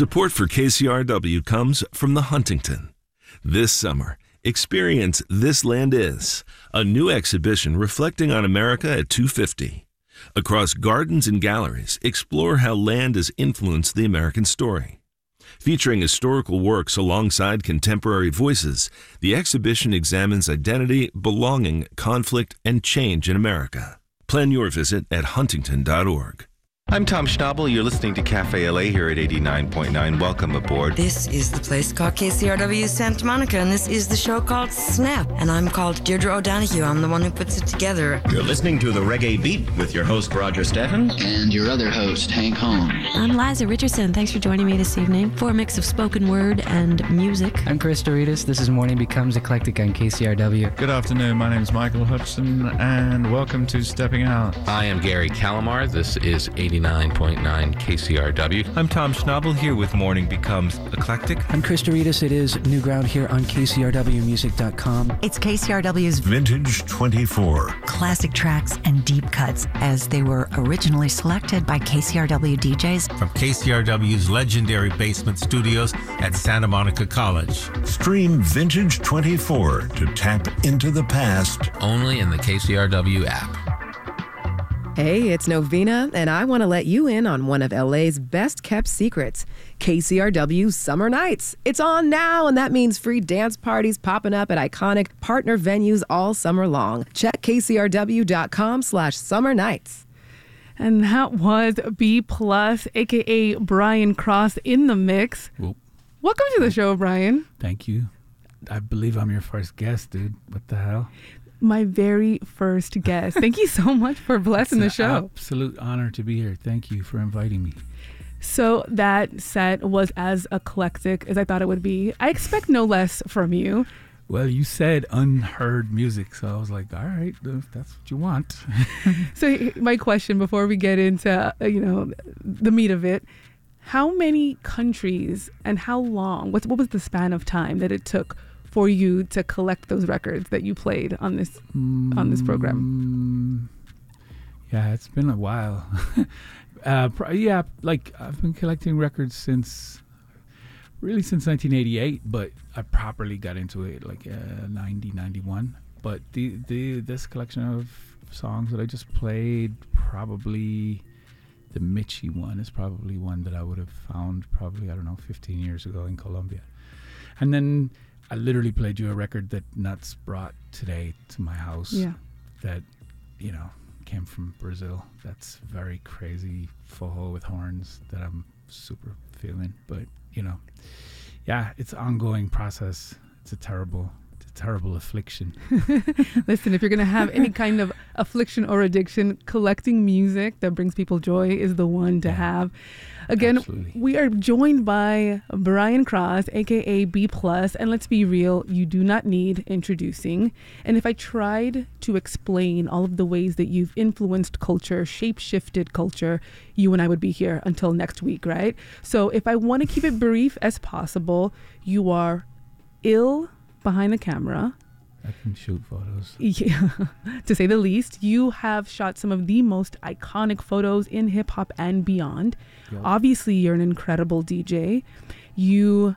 Support for KCRW comes from the Huntington. This summer, experience This Land Is, a new exhibition reflecting on America at 250. Across gardens and galleries, explore how land has influenced the American story. Featuring historical works alongside contemporary voices, the exhibition examines identity, belonging, conflict, and change in America. Plan your visit at huntington.org. I'm Tom Schnabel. You're listening to Cafe LA here at 89.9. Welcome aboard. This is the place called KCRW Santa Monica, and this is the show called Snap. And I'm called Deirdre O'Donoghue. I'm the one who puts it together. You're listening to The Reggae Beat with your host, Roger Steffen. And your other host, Hank Holmes. I'm Liza Richardson. Thanks for joining me this evening for a mix of spoken word and music. I'm Chris Doritas. This is Morning Becomes Eclectic on KCRW. Good afternoon. My name is Michael Hudson, and welcome to Stepping Out. I am Gary Calamar. This is 89.9 KCRW. I'm Tom Schnabel here with Morning Becomes Eclectic. I'm Chris Doritas. It is New Ground here on KCRWmusic.com. It's KCRW's Vintage 24. Classic tracks and deep cuts as they were originally selected by KCRW DJs. From KCRW's legendary basement studios at Santa Monica College. Stream Vintage 24 to tap into the past. Only in the KCRW app. Hey, it's Novena, and I want to let you in on one of LA's best-kept secrets, KCRW Summer Nights. It's on now, and that means free dance parties popping up at iconic partner venues all summer long. Check kcrw.com/summer nights. And that was B+, a.k.a. Brian Cross, in the mix. Whoop. Welcome to the show, Brian. Thank you. I believe I'm your first guest, dude. What the hell? My very first guest. Thank you so much for blessing the show. Absolute honor to be here. Thank you for inviting me. So that set was as eclectic as I thought it would be. I expect no less from you. Well, you said unheard music, so I was like, all right, if that's what you want. So my question before we get into, the meat of it, how many countries and how long, what was the span of time that it took for you to collect those records that you played on this program? Yeah, it's been a while. I've been collecting records since 1988, but I properly got into it 90, 91. But this collection of songs that I just played, probably the Mitchie one is probably one that I would have found 15 years ago in Colombia. And then I literally played you a record that Nuts brought today to my house. Yeah. That, came from Brazil. That's very crazy forró with horns that I'm super feeling. But, it's an ongoing process. It's a terrible affliction. Listen, if you're going to have any kind of affliction or addiction, collecting music that brings people joy is the one to have. Again, absolutely. We are joined by Brian Cross, a.k.a. B+, and let's be real, you do not need introducing. And if I tried to explain all of the ways that you've influenced culture, shape-shifted culture, you and I would be here until next week, right? So if I want to keep it brief as possible, you are ill behind the camera. I can shoot photos. Yeah, to say the least. You have shot some of the most iconic photos in hip hop and beyond. Yep. Obviously, you're an incredible DJ. You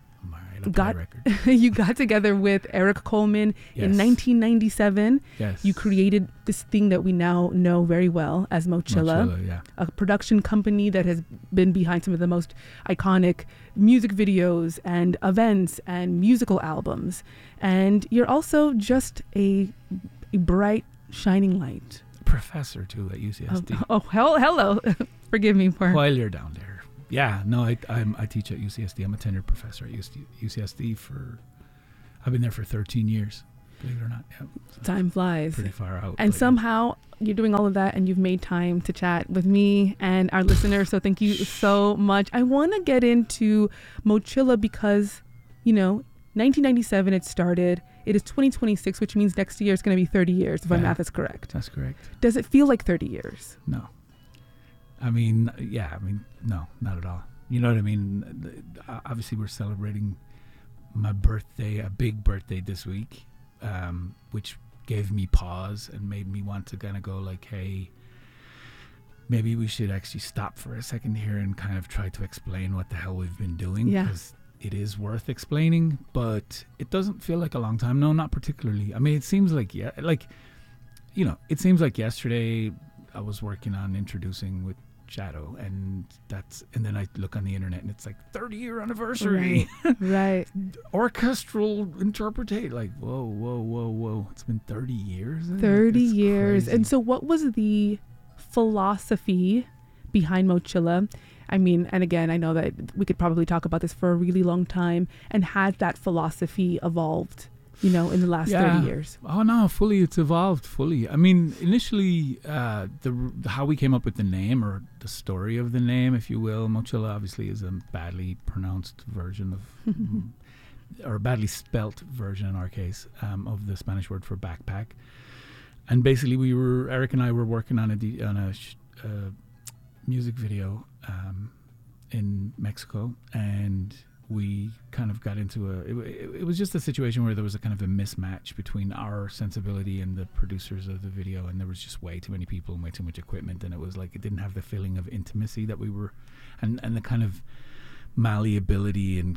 got together with Eric Coleman in 1997. Yes. You created this thing that we now know very well as Mochilla, yeah. A production company that has been behind some of the most iconic music videos and events and musical albums. And you're also just a bright, shining light. Professor, too, at UCSD. Hello. Forgive me for... While you're down there. Yeah, no, I teach at UCSD. I'm a tenured professor at UCSD I've been there for 13 years, believe it or not. Yeah, so time flies. Pretty far out. And somehow you're doing all of that and you've made time to chat with me and our listeners. So thank you so much. I want to get into Mochilla because, 1997 it started. It is 2026, which means next year it's going to be 30 years, if my math is correct. That's correct. Does it feel like 30 years? No. No, not at all. You know what I mean? Obviously, we're celebrating my birthday, a big birthday this week, which gave me pause and made me want to kind of go like, hey, maybe we should actually stop for a second here and kind of try to explain what the hell we've been doing. Yeah. Because it is worth explaining, but it doesn't feel like a long time. No, not particularly. I mean, it seems like, it seems like yesterday I was working on introducing with Shadow, and then I look on the internet and it's like 30-year anniversary. Right. Orchestral interpretate. Like, whoa. It's been 30 years? 30 That's years. crazy. And so what was the philosophy behind Mochila? I mean, and again, I know that we could probably talk about this for a really long time. And has that philosophy evolved, in the last 30 years? Oh, no, it's evolved fully. I mean, initially, how we came up with the name, or the story of the name, if you will, Mochila obviously is a badly pronounced version of, or a badly spelt version in our case, of the Spanish word for backpack. And basically, Eric and I were working on a music video in Mexico, and we kind of got into it was just a situation where there was a kind of a mismatch between our sensibility and the producers of the video, and there was just way too many people and way too much equipment, and it was like it didn't have the feeling of intimacy that we were, and the kind of malleability and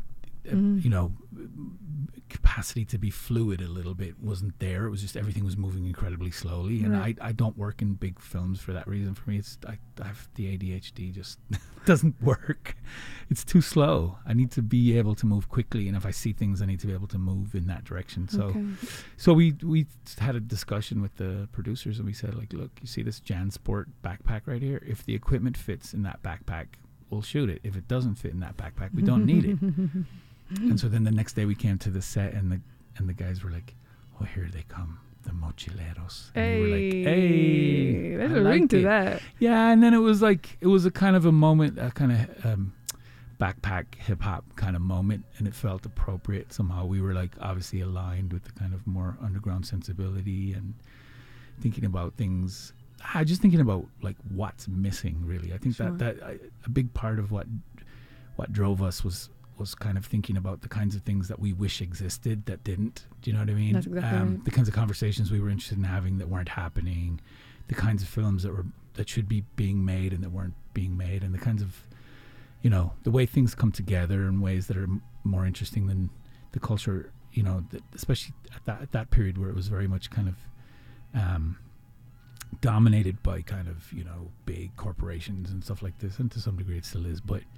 capacity to be fluid a little bit wasn't there. It was just everything was moving incredibly slowly, and Right. I don't work in big films for that reason. For me, I have the ADHD, just doesn't work. It's too slow. I need to be able to move quickly, and if I see things, I need to be able to move in that direction. So we had a discussion with the producers, and we said, like, look, you see this JanSport backpack right here? If the equipment fits in that backpack, we'll shoot it. If it doesn't fit in that backpack, we don't need it. And so then the next day we came to the set, and the guys were like, "Oh, here they come, the mochileros." And we were like, "Hey, there's I a ring like to it." that. Yeah, and then it was a kind of a moment, a kind of backpack hip hop kind of moment, and it felt appropriate somehow. We were like obviously aligned with the kind of more underground sensibility and thinking about things. Just thinking about like what's missing, really. I think that a big part of what drove us was kind of thinking about the kinds of things that we wish existed that didn't. Do you know what I mean? That's exactly right. The kinds of conversations we were interested in having that weren't happening, the kinds of films that should be being made and that weren't being made, and the kinds of, the way things come together in ways that are more interesting than the culture, especially at that period where it was very much kind of dominated by kind of, big corporations and stuff like this, and to some degree it still is, but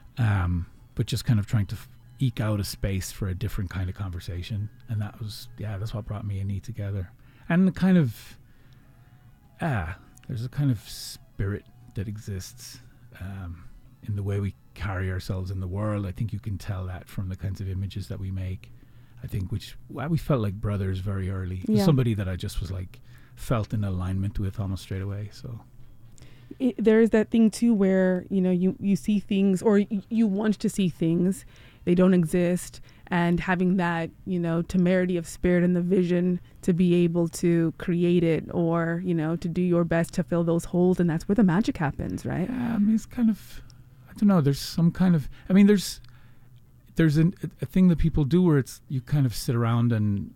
just kind of trying to eke out a space for a different kind of conversation. And that's what brought me and E together. And the kind of, there's a kind of spirit that exists in the way we carry ourselves in the world. I think you can tell that from the kinds of images that we make. I think we felt like brothers very early. Yeah. Somebody that I just was like, felt in alignment with almost straight away, so. There is that thing too where you see things, or you want to see things, they don't exist, and having that temerity of spirit and the vision to be able to create it, or to do your best to fill those holes, and that's where the magic happens, right? Yeah, I mean, it's kind of, I don't know, there's some kind of, I mean, there's a thing that people do where it's you kind of sit around and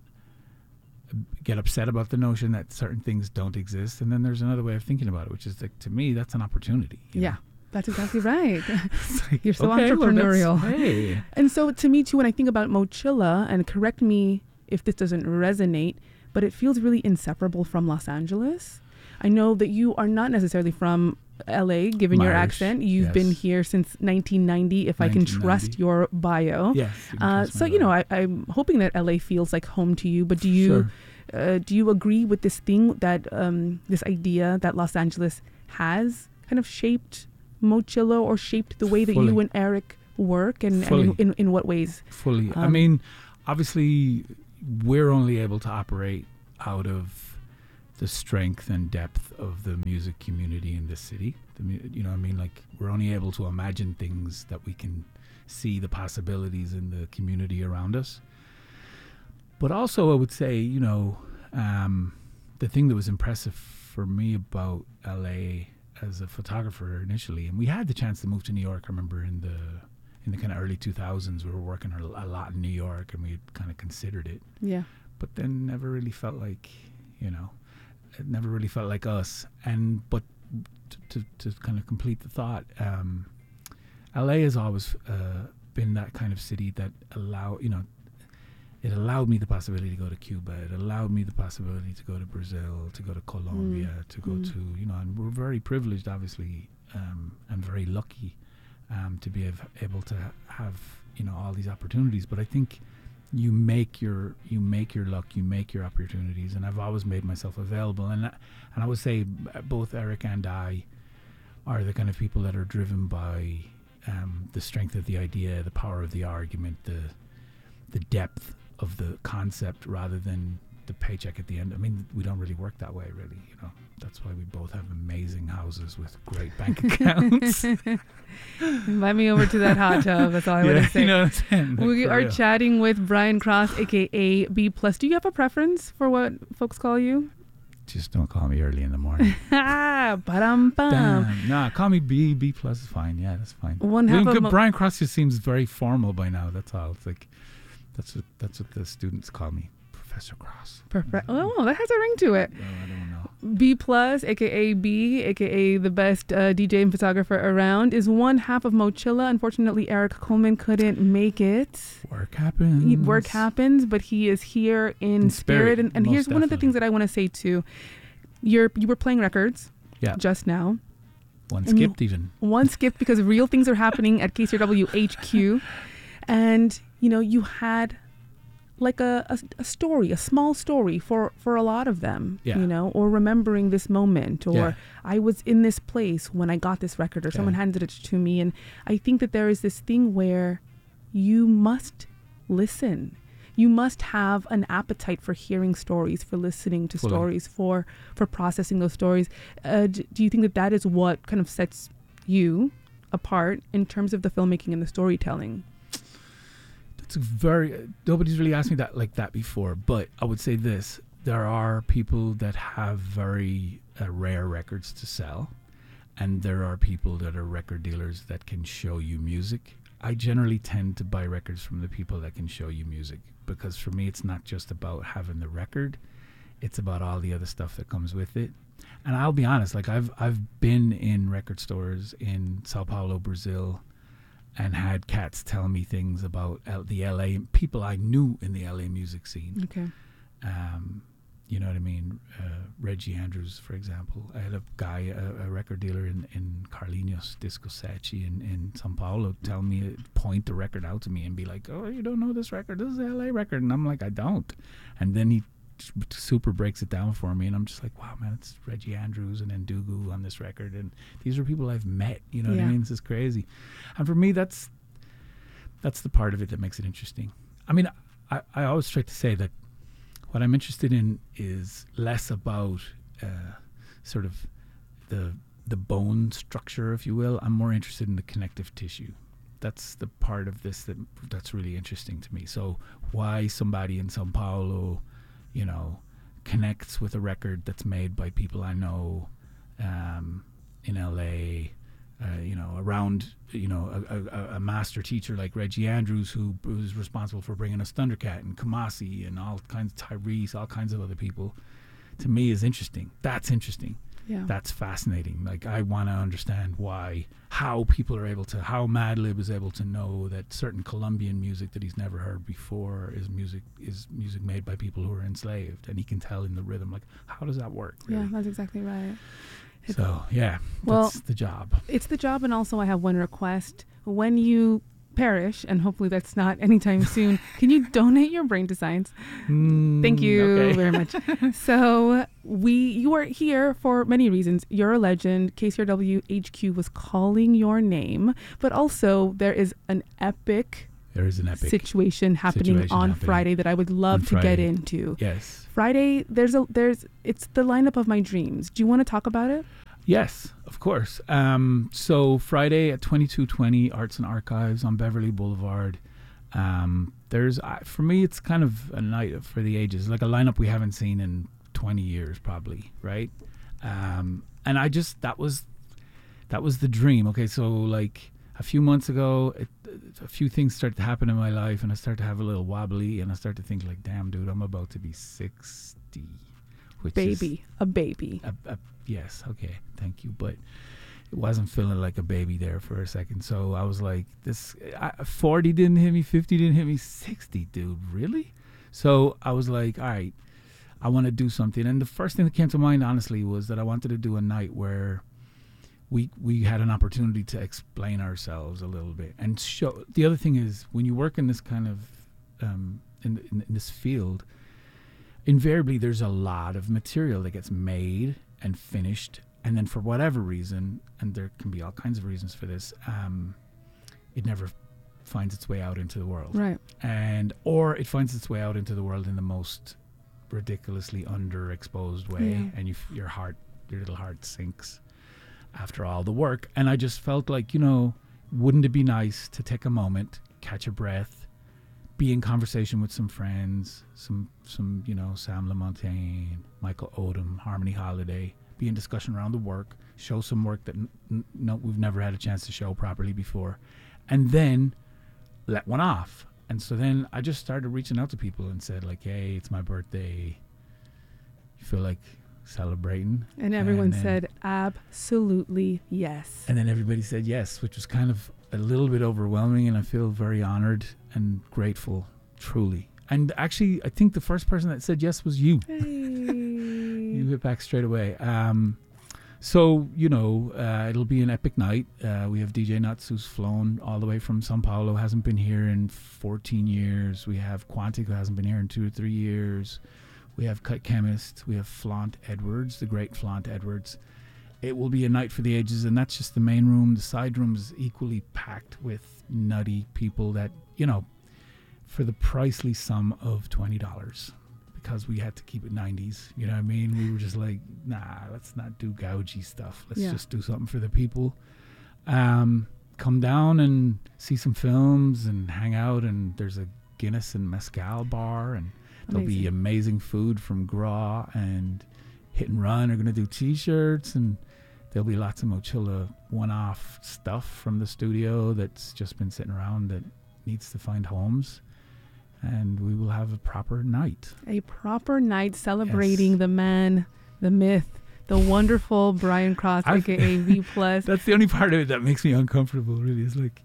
get upset about the notion that certain things don't exist, and then there's another way of thinking about it, which is like, to me, that's an opportunity. Yeah, that's exactly right. Like, you're so okay, entrepreneurial. well, hey. And so to me too, when I think about Mochila, and correct me if this doesn't resonate, but it feels really inseparable from Los Angeles. I know that you are not necessarily from LA, given your accent. You've been here since 1990, if I can trust your bio. Yes. So, I'm hoping that LA feels like home to you, but do you agree with this thing that, this idea that Los Angeles has kind of shaped Mochila, or shaped the way that you and Eric work, and in what ways? Fully. I mean, obviously, we're only able to operate out of the strength and depth of the music community in this city. Like, we're only able to imagine things that we can see the possibilities in the community around us. But also, I would say, the thing that was impressive for me about LA as a photographer initially, and we had the chance to move to New York, I remember in the kind of early 2000s, we were working a lot in New York, and we had kind of considered it. Yeah. But then never really felt like, it never really felt like us. But to kind of complete the thought, LA has always been that kind of city that it allowed me the possibility to go to Cuba. It allowed me the possibility to go to Brazil, to go to Colombia, to go to, and we're very privileged, obviously, and very lucky to be able to have, all these opportunities. But I think you make your luck, you make your opportunities, and I've always made myself available. And I would say both Eric and I are the kind of people that are driven by the strength of the idea, the power of the argument, the depth of the concept, rather than the paycheck at the end. I mean, we don't really work that way, really. That's why we both have amazing houses with great bank accounts. Invite me over to that hot tub. That's all I want to say. You know what I'm saying? We are chatting with Brian Cross, aka B+. Do you have a preference for what folks call you? Just don't call me early in the morning. Nah, call me B. B+ is fine. Yeah, that's fine. Brian Cross just seems very formal by now. That's all. It's like that's what the students call me, Professor Cross. Oh, that has a ring to it. No, I don't know. B+, aka B, aka the best DJ and photographer around, is one half of Mochilla. Unfortunately, Eric Coleman couldn't make it. Work happens, but he is here in spirit. And here's one of the things that I want to say too. You were playing records just now. One skipped because real things are happening at KCRW HQ. And, you had like a story, a small story for a lot of them, or remembering this moment, or I was in this place when I got this record, or someone handed it to me. And I think that there is this thing where you must listen. You must have an appetite for hearing stories, for listening to stories, for processing those stories. Do you think that is what kind of sets you apart in terms of the filmmaking and the storytelling? Nobody's really asked me that like that before, but I would say this: there are people that have very rare records to sell, and there are people that are record dealers that can show you music. I generally tend to buy records from the people that can show you music, because for me it's not just about having the record, it's about all the other stuff that comes with it. And I'll be honest, like I've been in record stores in Sao Paulo, Brazil, and had cats tell me things about the LA, people I knew in the LA music scene. Okay. You know what I mean? Reggie Andrews, for example. I had a guy, a record dealer in Carlinhos Disco Sete in Sao Paulo, point the record out to me and be like, "Oh, you don't know this record? This is an LA record." And I'm like, "I don't." And then he super breaks it down for me, and I'm just like, wow, man, it's Reggie Andrews and Ndugu on this record, and these are people I've met. You know what I mean? This is crazy. And for me, that's the part of it that makes it interesting. I mean, I always try to say that what I'm interested in is less about sort of the bone structure, if you will. I'm more interested in the connective tissue. That's the part of this that's really interesting to me. So why somebody in Sao Paulo, connects with a record that's made by people I know in LA, around, a master teacher like Reggie Andrews, who was responsible for bringing us Thundercat and Kamasi and all kinds of Tyrese, all kinds of other people, to me is interesting. That's interesting. Yeah. That's fascinating. Like, I want to understand how people are able to, how Madlib is able to know that certain Colombian music that he's never heard before is music made by people who are enslaved, and he can tell in the rhythm. Like, how does that work? Really? Yeah, that's exactly right. That's the job. It's the job, and also I have one request. When you perish, and hopefully that's not anytime soon, can you donate your brain to science? Thank you very much. So you are here for many reasons. You're a legend. KCRW HQ was calling your name, but also there is an epic situation happening on Friday that I would love to get into. Yes. Friday, it's the lineup of my dreams. Do you want to talk about it? Yes, of course. So Friday at 2220 Arts and Archives on Beverly Boulevard. For me, it's kind of a night for the ages, like a lineup we haven't seen in 20 years, probably, right? And that was the dream. Okay, so like a few months ago, a few things started to happen in my life, and I started to have a little wobbly, and I started to think like, damn, dude, I'm about to be 60. which baby, is a baby. Yes, okay, thank you, but it wasn't feeling like a baby there for a second. So I was like, 40 didn't hit me, 50 didn't hit me, 60, dude, really? So I was like, all right, I want to do something. And the first thing that came to mind, honestly, was that I wanted to do a night where we had an opportunity to explain ourselves a little bit and show. The other thing is, when you work in this kind of in this field, invariably there's a lot of material that gets made and finished, and then for whatever reason, and there can be all kinds of reasons for this, it never finds its way out into the world, right? Or it finds its way out into the world in the most ridiculously underexposed way, and your little heart sinks after all the work. And I just felt like, wouldn't it be nice to take a moment, catch a breath, be in conversation with some friends, some Sam LaMontagne, Michael Odom, Harmony Holiday, be in discussion around the work, show some work that we've never had a chance to show properly before, and then let one off. And so then I just started reaching out to people and said, like, hey, it's my birthday. You feel like celebrating? And everyone said, absolutely yes. And then everybody said yes, which was kind of a little bit overwhelming, and I feel very honored and grateful, truly. And actually, I think the first person that said yes was you. Hey. You hit back straight away. So, it'll be an epic night. We have DJ Nuts, who's flown all the way from Sao Paulo, hasn't been here in 14 years. We have Quantic, who hasn't been here in 2 or 3 years. We have Cut Chemist. We have Flaunt Edwards, the great Flaunt Edwards. It will be a night for the ages, and that's just the main room. The side room is equally packed with nutty people that, for the pricely sum of $20. Because we had to keep it 90s, you know what I mean? We were just like, nah, let's not do gougy stuff. Let's just do something for the people. Come down and see some films and hang out, and there's a Guinness and Mezcal bar, and there'll be amazing food from Gras, and Hit and Run are going to do T-shirts, and there'll be lots of Mochila one-off stuff from the studio that's just been sitting around that needs to find homes. And we will have a proper night. A proper night celebrating the man, the myth, the wonderful Brian Cross, a.k.a. V+. That's the only part of it that makes me uncomfortable, really. It's like,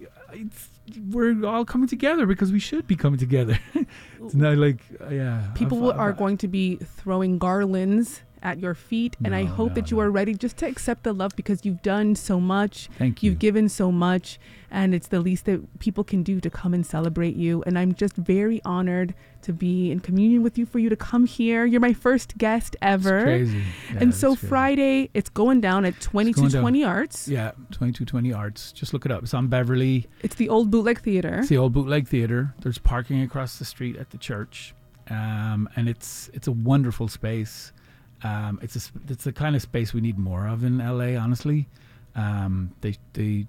we're all coming together because we should be coming together. It's not like, People are going to be throwing garlands at your feet, and I hope that you are ready just to accept the love, because you've done so much. Thank you. You've given so much, and it's the least that people can do to come and celebrate you. And I'm just very honored to be in communion with you, for you to come here. You're my first guest ever. It's crazy. Yeah, and so Friday, it's going down at 2220 Arts. Yeah, 2220 Arts. Just look it up. It's on Beverly. It's the old Bootleg Theater. It's the old Bootleg Theater. There's parking across the street at the church. And it's a wonderful space. It's the kind of space we need more of in LA, honestly. There's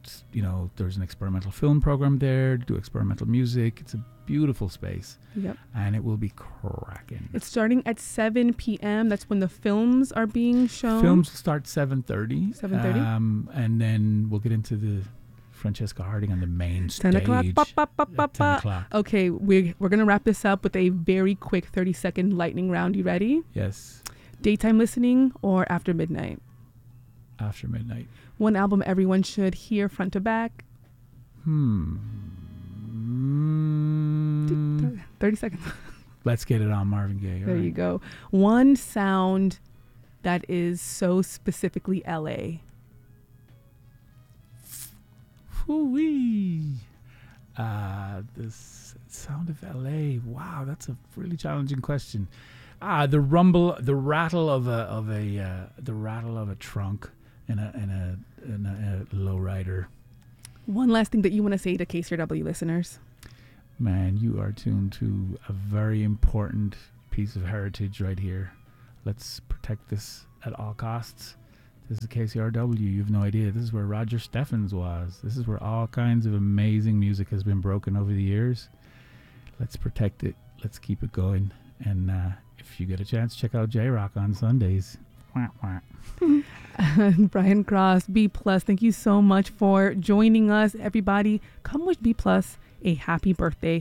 an experimental film program there to do experimental music. It's a beautiful space. Yep. And it will be cracking. It's starting at 7 p.m. That's when the films are being shown. Films start 7:30. 7:30. And then we'll get into the Francesca Harding on the main stage. 10 o'clock. 10 o'clock. Okay, we're going to wrap this up with a very quick 30-second lightning round. You ready? Yes. Daytime listening or after midnight? After midnight. One album everyone should hear front to back? 30 seconds. Let's Get It On, Marvin Gaye. There you go. One sound that is so specifically LA. Hoo-wee. This sound of LA. Wow, that's a really challenging question. The rumble, the rattle of a trunk in a lowrider. One last thing that you want to say to KCRW listeners. Man, you are tuned to a very important piece of heritage right here. Let's protect this at all costs. This is KCRW. You have no idea. This is where Roger Steffens was. This is where all kinds of amazing music has been broken over the years. Let's protect it. Let's keep it going. And if you get a chance, check out J-Rock on Sundays. Brian Cross, B+, thank you so much for joining us. Everybody, come wish B+ a happy birthday.